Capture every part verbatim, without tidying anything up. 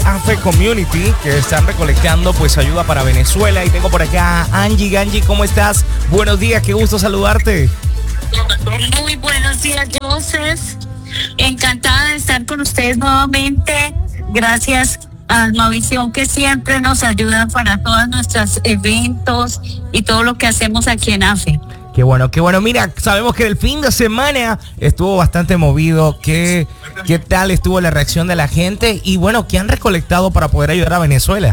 AFE Community, que están recolectando pues ayuda para Venezuela. Y tengo por acá a Angie. Angie, ¿cómo estás? Buenos días, qué gusto saludarte. Muy buenos días, Joseph. Encantada de estar con ustedes nuevamente. Gracias a Almavisión, que siempre nos ayuda para todos nuestros eventos y todo lo que hacemos aquí en AFE. Qué bueno, qué bueno. Mira, sabemos que el fin de semana estuvo bastante movido. ¿Qué, qué tal estuvo la reacción de la gente? Y bueno, ¿qué han recolectado para poder ayudar a Venezuela?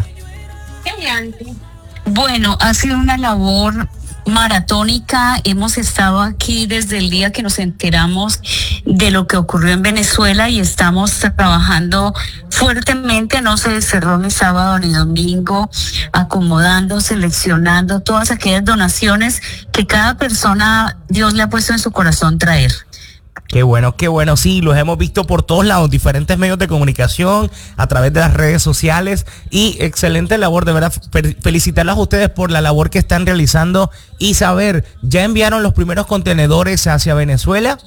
Bueno, ha sido una labor maratónica. Hemos estado aquí desde el día que nos enteramos de lo que ocurrió en Venezuela y estamos trabajando fuertemente. No se cerró ni sábado ni domingo, acomodando, seleccionando todas aquellas donaciones que cada persona Dios le ha puesto en su corazón traer. Qué bueno, qué bueno, sí, los hemos visto por todos lados, diferentes medios de comunicación, a través de las redes sociales, y excelente labor, de verdad, felicitarlas a ustedes por la labor que están realizando. Y saber, ¿ya enviaron los primeros contenedores hacia Venezuela?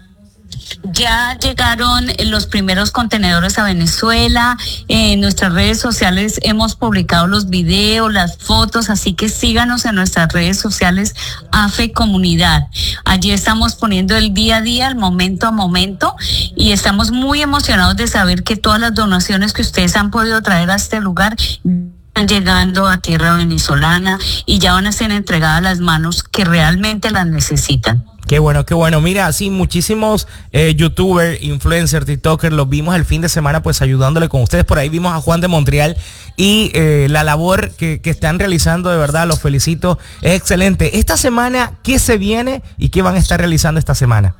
Ya llegaron los primeros contenedores a Venezuela. En nuestras redes sociales hemos publicado los videos, las fotos, así que síganos en nuestras redes sociales AFE Comunidad. Allí estamos poniendo el día a día, el momento a momento, y estamos muy emocionados de saber que todas las donaciones que ustedes han podido traer a este lugar están llegando a tierra venezolana y ya van a ser entregadas a las manos que realmente las necesitan. Qué bueno, qué bueno. Mira, sí, muchísimos eh, youtubers, influencers, tiktokers, los vimos el fin de semana pues ayudándole con ustedes. Por ahí vimos a Juan de Montreal y eh, la labor que, que están realizando, de verdad, los felicito, es excelente. Esta semana, ¿qué se viene y qué van a estar realizando esta semana?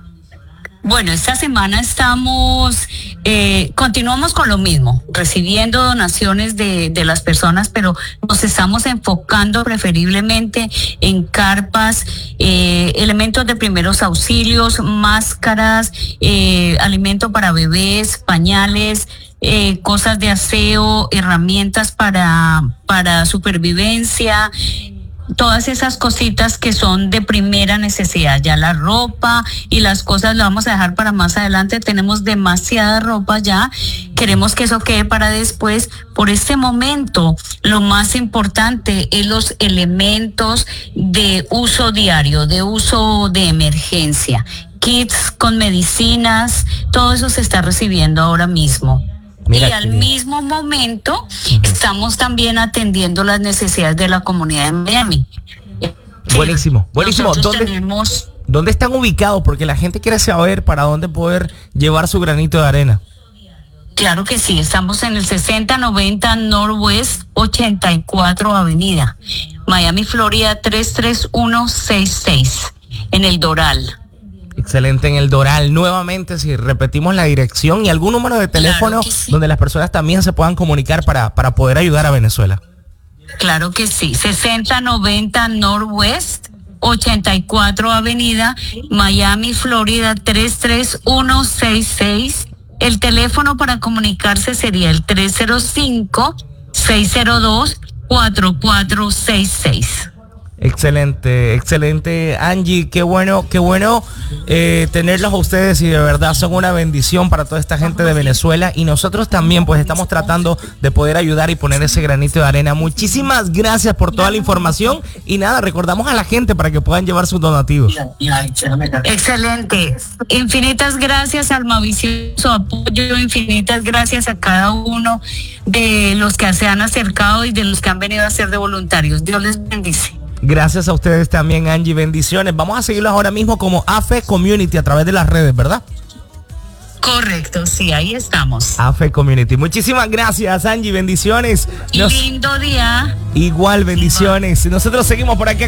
Bueno, esta semana estamos, eh, continuamos con lo mismo, recibiendo donaciones de, de las personas, pero nos estamos enfocando preferiblemente en carpas, eh, elementos de primeros auxilios, máscaras, eh, alimento para bebés, pañales, eh, cosas de aseo, herramientas para, para supervivencia. Todas esas cositas que son de primera necesidad, ya la ropa y las cosas lo vamos a dejar para más adelante. Tenemos demasiada ropa ya, queremos que eso quede para después. Por este momento, lo más importante es los elementos de uso diario, de uso de emergencia, kits con medicinas, todo eso se está recibiendo ahora mismo. Mira, y al mismo momento uh-huh. estamos también atendiendo las necesidades de la comunidad de Miami. Buenísimo, buenísimo. ¿Dónde, tenemos... ¿Dónde están ubicados? Porque la gente quiere saber para dónde poder llevar su granito de arena. Claro que sí, estamos en el sesenta noventa Northwest ochenta y cuatro Avenida, Miami, Florida tres tres uno seis seis, en el Doral. Excelente, en el Doral. Nuevamente, si repetimos la dirección y algún número de teléfono claro sí. donde las personas también se puedan comunicar para, para poder ayudar a Venezuela. Claro que sí, sesenta noventa Northwest ochenta y cuatro Avenida, Miami, Florida tres tres uno seis seis. El teléfono para comunicarse sería el tres cero cinco, seis cero dos, cuatro cuatro seis seis. Excelente, excelente, Angie, qué bueno, qué bueno eh, tenerlos a ustedes, y de verdad son una bendición para toda esta gente de Venezuela, y nosotros también pues estamos tratando de poder ayudar y poner ese granito de arena. Muchísimas gracias por toda la información, y nada, recordamos a la gente para que puedan llevar sus donativos. Excelente, infinitas gracias Almavisión, su apoyo, infinitas gracias a cada uno de los que se han acercado y de los que han venido a ser de voluntarios. Dios les bendice. Gracias a ustedes también, Angie, bendiciones. Vamos a seguirlos ahora mismo como AFE Community a través de las redes, ¿verdad? Correcto, sí, ahí estamos. AFE Community. Muchísimas gracias, Angie, bendiciones. Nos... Lindo día. Igual, bendiciones. Nosotros seguimos por aquí.